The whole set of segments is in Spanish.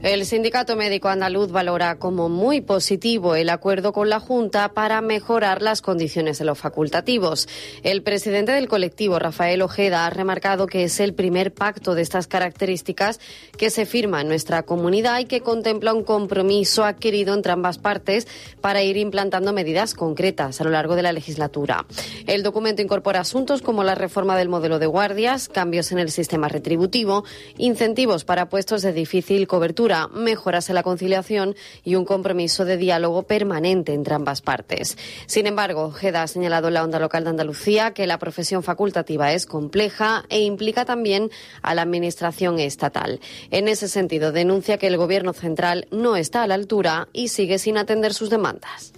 El Sindicato Médico Andaluz valora como muy positivo el acuerdo con la Junta para mejorar las condiciones de los facultativos. El presidente del colectivo, Rafael Ojeda, ha remarcado que es el primer pacto de estas características que se firma en nuestra comunidad y que contempla un compromiso adquirido entre ambas partes para ir implantando medidas concretas a lo largo de la legislatura. El documento incorpora asuntos como la reforma del modelo de guardias, cambios en el sistema retributivo, incentivos para puestos de difícil cobertura, mejoras en la conciliación y un compromiso de diálogo permanente entre ambas partes. Sin embargo, Ojeda ha señalado en la Onda Local de Andalucía que la profesión facultativa es compleja e implica también a la Administración estatal. En ese sentido, denuncia que el Gobierno central no está a la altura y sigue sin atender sus demandas.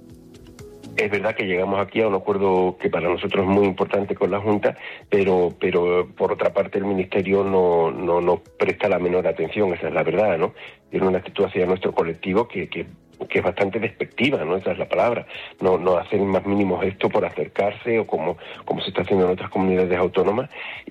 Es verdad que llegamos aquí a un acuerdo que para nosotros es muy importante con la Junta, pero por otra parte el Ministerio no nos presta la menor atención, esa es la verdad, ¿no? Tiene una actitud hacia nuestro colectivo que es bastante despectiva, ¿no? Esa es la palabra. No hacen el más mínimo gesto por acercarse o como se está haciendo en otras comunidades autónomas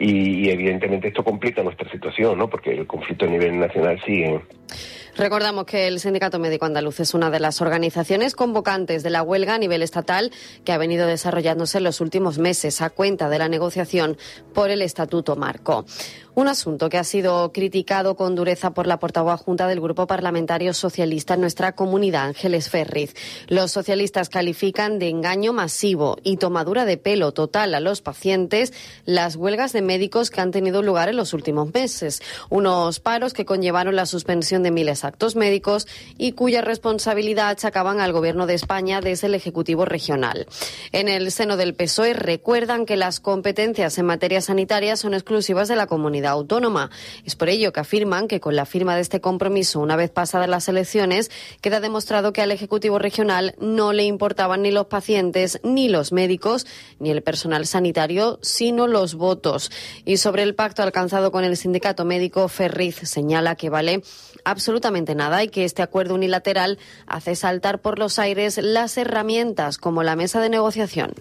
y evidentemente esto complica nuestra situación, ¿no? Porque el conflicto a nivel nacional sigue. Recordamos que el Sindicato Médico Andaluz es una de las organizaciones convocantes de la huelga a nivel estatal que ha venido desarrollándose en los últimos meses a cuenta de la negociación por el Estatuto Marco. Un asunto que ha sido criticado con dureza por la portavoz adjunta del Grupo Parlamentario Socialista en nuestra comunidad, Ángeles Ferriz. Los socialistas califican de engaño masivo y tomadura de pelo total a los pacientes las huelgas de médicos que han tenido lugar en los últimos meses. Unos paros que conllevaron la suspensión de miles de actos médicos y cuya responsabilidad achacaban al Gobierno de España desde el Ejecutivo regional. En el seno del PSOE recuerdan que las competencias en materia sanitaria son exclusivas de la comunidad autónoma. Es por ello que afirman que con la firma de este compromiso, una vez pasadas las elecciones, queda demostrado que al Ejecutivo regional no le importaban ni los pacientes, ni los médicos, ni el personal sanitario, sino los votos. Y sobre el pacto alcanzado con el sindicato médico, Ferriz señala que vale absolutamente nada y que este acuerdo unilateral hace saltar por los aires las herramientas como la mesa de negociación.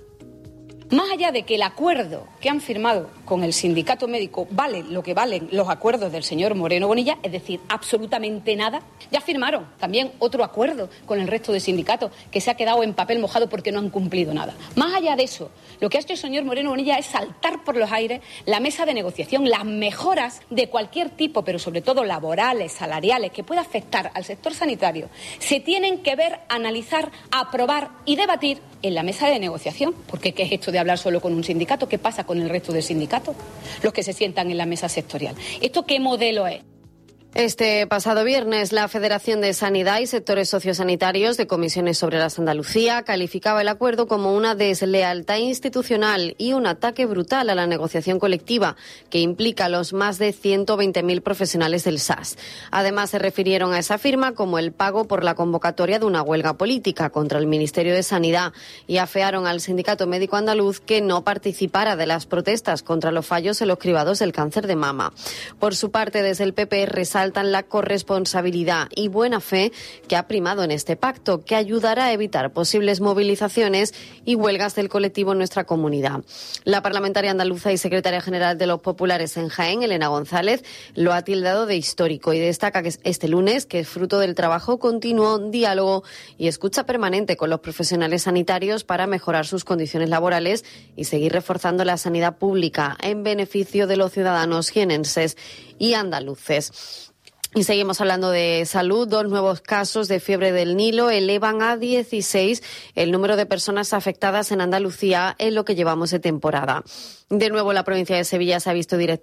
Más allá de que el acuerdo que han firmado con el sindicato médico vale lo que valen los acuerdos del señor Moreno Bonilla, es decir, absolutamente nada, ya firmaron también otro acuerdo con el resto de sindicatos que se ha quedado en papel mojado porque no han cumplido nada. Más allá de eso, lo que ha hecho el señor Moreno Bonilla es saltar por los aires la mesa de negociación, las mejoras de cualquier tipo, pero sobre todo laborales, salariales, que pueda afectar al sector sanitario, se tienen que ver, analizar, aprobar y debatir en la mesa de negociación. Porque ¿qué es esto de hablar solo con un sindicato? ¿Qué pasa con el resto del sindicato? Los que se sientan en la mesa sectorial. ¿Esto qué modelo es? Este pasado viernes, la Federación de Sanidad y Sectores Sociosanitarios de Comisiones Obreras Andalucía calificaba el acuerdo como una deslealtad institucional y un ataque brutal a la negociación colectiva que implica a los más de 120.000 profesionales del SAS. Además, se refirieron a esa firma como el pago por la convocatoria de una huelga política contra el Ministerio de Sanidad y afearon al Sindicato Médico Andaluz que no participara de las protestas contra los fallos en los cribados del cáncer de mama. Por su parte, desde el PP resaltan la corresponsabilidad y buena fe que ha primado en este pacto, que ayudará a evitar posibles movilizaciones y huelgas del colectivo en nuestra comunidad. La parlamentaria andaluza y secretaria general de los populares en Jaén, Elena González, lo ha tildado de histórico y destaca que este lunes que es fruto del trabajo continuo, diálogo y escucha permanente con los profesionales sanitarios para mejorar sus condiciones laborales y seguir reforzando la sanidad pública en beneficio de los ciudadanos jienenses y andaluces. Y seguimos hablando de salud. 2 nuevos casos de fiebre del Nilo elevan a 16 el número de personas afectadas en Andalucía en lo que llevamos de temporada. De nuevo, la provincia de Sevilla se ha visto